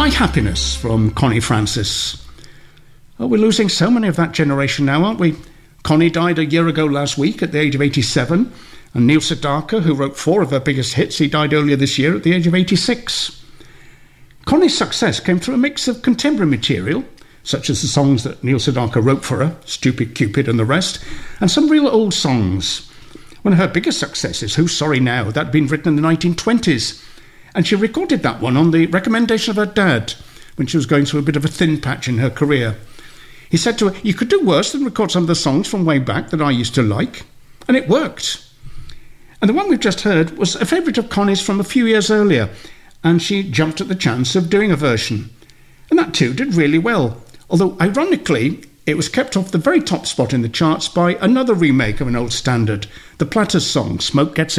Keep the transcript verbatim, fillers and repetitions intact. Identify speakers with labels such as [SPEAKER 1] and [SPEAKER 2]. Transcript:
[SPEAKER 1] My Happiness from Connie Francis. Oh, we're losing so many of that generation now, aren't we? Connie died a year ago last week at the age of eighty-seven, and Neil Sedaka, who wrote four of her biggest hits, he died earlier this year at the age of eighty-six. Connie's success came through a mix of contemporary material, such as the songs that Neil Sedaka wrote for her, Stupid Cupid and the rest, and some real old songs. One of her biggest successes, Who's Sorry Now, that had been written in the nineteen twenties, and she recorded that one on the recommendation of her dad when she was going through a bit of a thin patch in her career. He said to her, "You could do worse than record some of the songs from way back that I used to like," and it worked. And the one we've just heard was a favourite of Connie's from a few years earlier, and she jumped at the chance of doing a version. And that too did really well, although ironically it was kept off the very top spot in the charts by another remake of an old standard, the Platters song, Smoke Gets